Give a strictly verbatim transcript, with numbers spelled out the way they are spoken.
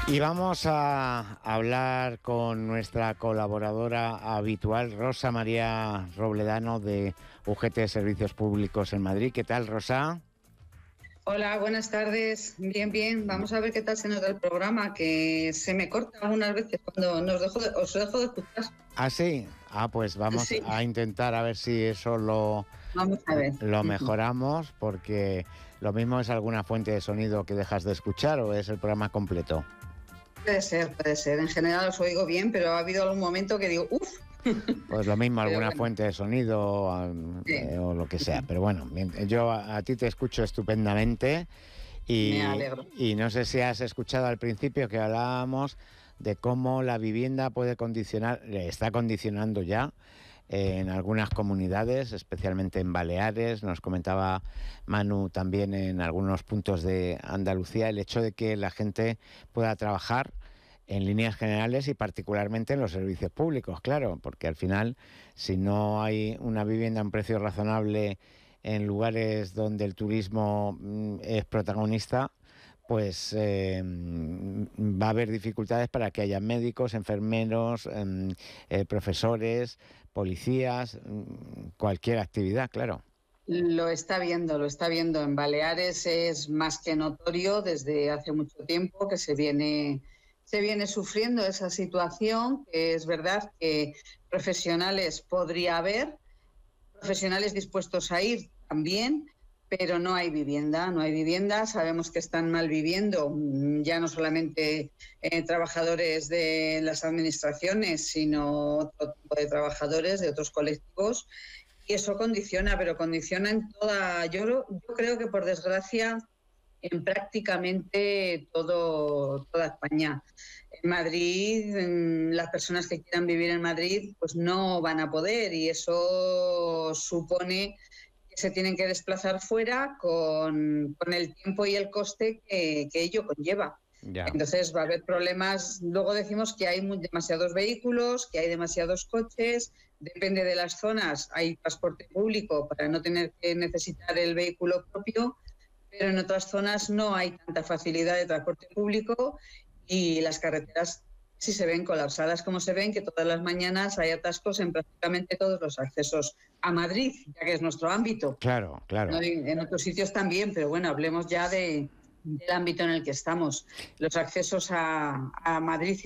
Y vamos a hablar con nuestra colaboradora habitual, Rosa María Robledano, de U G T Servicios Públicos en Madrid. ¿Qué tal, Rosa? Hola, buenas tardes. Bien, bien. Vamos a ver qué tal se nos da el programa, que se me corta algunas veces cuando nos dejo de, os dejo de escuchar. ¿Ah, sí? Ah, pues vamos Sí. a intentar a ver si eso lo, Vamos a ver. lo mejoramos, porque lo mismo es alguna fuente de sonido que dejas de escuchar o es el programa completo. Puede ser, puede ser. En general os oigo bien, pero ha habido algún momento que digo, uff. Pues lo mismo, alguna bueno. fuente de sonido Sí. eh, o lo que sea. Pero bueno, yo a, a ti te escucho estupendamente y, Me alegro. y no sé si has escuchado al principio que hablábamos de cómo la vivienda puede condicionar, está condicionando ya en algunas comunidades, especialmente en Baleares. Nos comentaba Manu también en algunos puntos de Andalucía el hecho de que la gente pueda trabajar en líneas generales y particularmente en los servicios públicos, claro, porque al final, si no hay una vivienda a un precio razonable en lugares donde el turismo es protagonista, pues eh, va a haber dificultades para que haya médicos, enfermeros, eh, eh, profesores, policías, cualquier actividad, claro. Lo está viendo, lo está viendo. En Baleares es más que notorio desde hace mucho tiempo que se viene... Se viene sufriendo esa situación, que es verdad que profesionales podría haber, profesionales dispuestos a ir también, pero no hay vivienda, no hay vivienda. Sabemos que están mal viviendo ya no solamente eh, trabajadores de las administraciones, sino otro tipo de trabajadores de otros colectivos, y eso condiciona, pero condiciona en toda, yo, yo creo que por desgracia, en prácticamente todo, toda España. En Madrid, en las personas que quieran vivir en Madrid, pues no van a poder, y eso supone que se tienen que desplazar fuera con, con el tiempo y el coste que, que ello conlleva. Ya. Entonces va a haber problemas. Luego decimos que hay muy, demasiados vehículos, que hay demasiados coches. Depende de las zonas, hay transporte público para no tener que necesitar el vehículo propio, pero en otras zonas no hay tanta facilidad de transporte público y las carreteras sí se ven colapsadas como se ven, que todas las mañanas hay atascos en prácticamente todos los accesos a Madrid, ya que es nuestro ámbito. Claro, claro. No, en otros sitios también, pero bueno, hablemos ya de, del ámbito en el que estamos. Los accesos a, a Madrid